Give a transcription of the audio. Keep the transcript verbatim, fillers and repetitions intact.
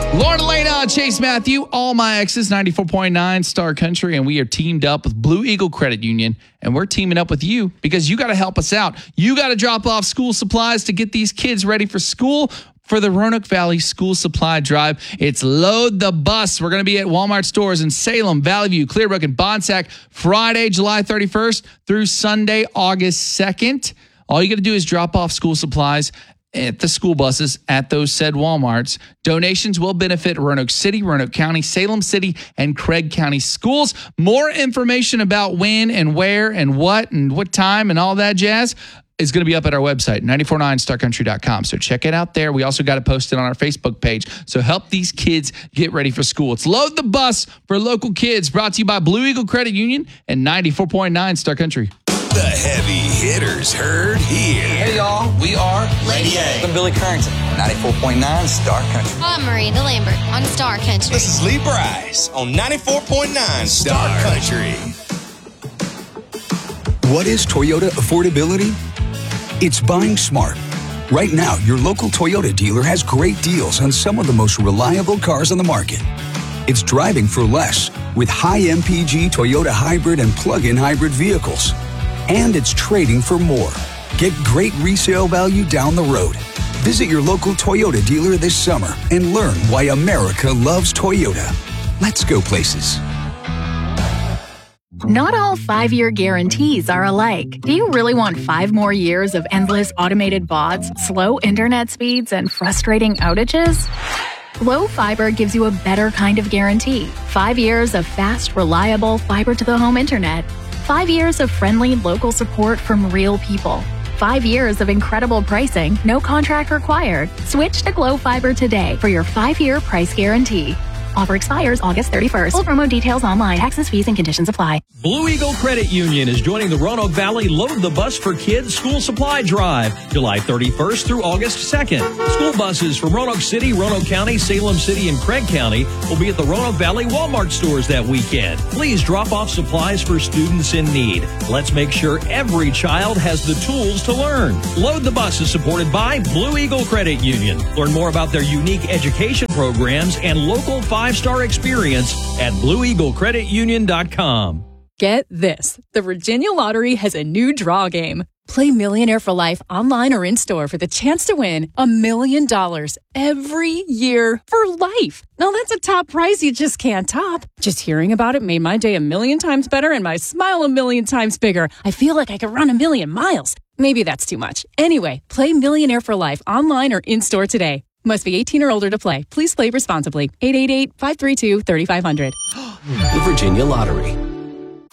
Lauren Elena, Chase Matthew, all my exes, ninety-four point nine Star Country, and we are teamed up with Blue Eagle Credit Union, and we're teaming up with you because you got to help us out. You got to drop off school supplies to get these kids ready for school for the Roanoke Valley School Supply Drive. It's Load the Bus. We're going to be at Walmart stores in Salem, Valley View, Clearbrook, and Bonsack Friday, July thirty-first through Sunday, August second. All you got to do is drop off school supplies at the school buses at those said Walmarts. Donations will benefit Roanoke City, Roanoke County, Salem City, and Craig County schools. More information about when and where and what and what time and all that jazz is going to be up at our website, nine four nine star country dot com. So check it out there. We also got it posted on our Facebook page. So help these kids get ready for school. It's Load the Bus for local kids, brought to you by Blue Eagle Credit Union and ninety-four point nine Star Country. The heavy hitters heard here. Hey, y'all. We are Lady A. I'm Billy Currington, ninety-four point nine Star Country. I'm Marina Lambert on Star Country. This is Lee Bryce on ninety-four point nine Star Country. What is Toyota affordability? It's buying smart. Right now, your local Toyota dealer has great deals on some of the most reliable cars on the market. It's driving for less with high M P G Toyota hybrid and plug-in hybrid vehicles. And it's trading for more. Get great resale value down the road. Visit your local Toyota dealer this summer and learn why America loves Toyota. Let's go places. Not all five-year guarantees are alike. Do you really want five more years of endless automated bots, slow internet speeds, and frustrating outages? Glo Fiber gives you a better kind of guarantee. Five years of fast, reliable fiber-to-the-home internet. Five years of friendly local support from real people. Five years of incredible pricing, no contract required. Switch to Glo Fiber today for your five-year price guarantee. Offer expires August thirty-first. Full promo details online. Taxes, fees, and conditions apply. Blue Eagle Credit Union is joining the Roanoke Valley Load the Bus for Kids School Supply Drive, July thirty-first through August second. School buses from Roanoke City, Roanoke County, Salem City, and Craig County will be at the Roanoke Valley Walmart stores that weekend. Please drop off supplies for students in need. Let's make sure every child has the tools to learn. Load the Bus is supported by Blue Eagle Credit Union. Learn more about their unique education programs and local five-star experience at blue eagle credit union dot com. Get this. The Virginia Lottery has a new draw game. Play Millionaire for Life online or in-store for the chance to win a million dollars every year for life. Now, that's a top prize you just can't top. Just hearing about it made my day a million times better and my smile a million times bigger. I feel like I could run a million miles. Maybe that's too much. Anyway, play Millionaire for Life online or in-store today. Must be eighteen or older to play. Please play responsibly. eight eight eight, five three two, three five zero zero. The Virginia Lottery.